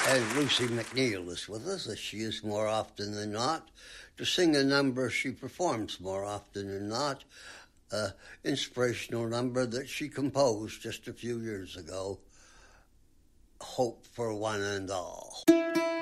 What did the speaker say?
And Lucy McNeil is with us, as she is more often than not, to sing a number she performs more often than not, an inspirational number that she composed just a few years ago, Hope for One and All.